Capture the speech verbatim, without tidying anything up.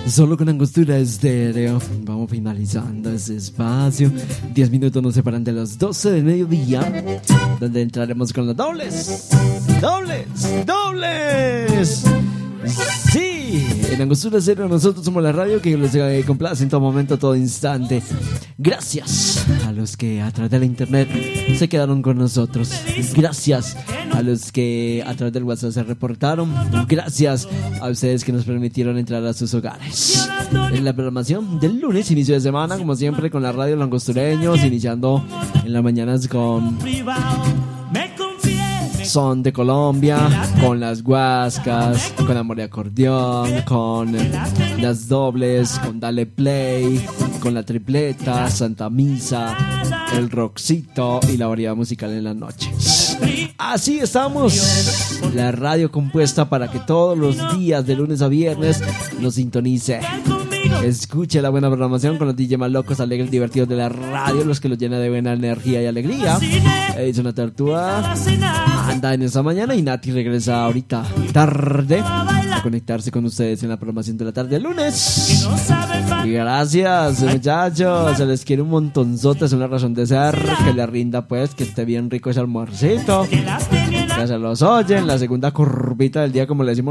Solo con Angostura Estéreo. Vamos finalizando ese espacio. Diez minutos nos separan de las doce del mediodía, donde entraremos con los dobles. Dobles, dobles. Sí, en Angostura Estéreo nosotros somos la radio que les eh, complace en todo momento, todo instante. Gracias a los que a través de la internet se quedaron con nosotros. Gracias a los que a través del WhatsApp se reportaron. Gracias a ustedes que nos permitieron entrar a sus hogares. En la programación del lunes, inicio de semana, como siempre, con la radio Los Angostureños, iniciando en las mañanas con Son de Colombia, con las Guascas, con Amor y Acordeón, con las dobles, con Dale Play, con la tripleta, Santa Misa, el rockcito y la variedad musical en la noche. Así estamos, la radio compuesta para que todos los días de lunes a viernes nos sintonice. Escuche la buena programación con los D J más locos, alegres, divertidos de la radio, los que los llena de buena energía y alegría. Edison La Tortuga anda en esa mañana y Nati regresa ahorita tarde a conectarse con ustedes en la programación de la tarde del lunes. Y gracias, muchachos, se les quiere un montonzote, es una razón de ser, que le rinda pues, que esté bien rico ese almuercito, que se los oyen, la segunda curvita del día como le decimos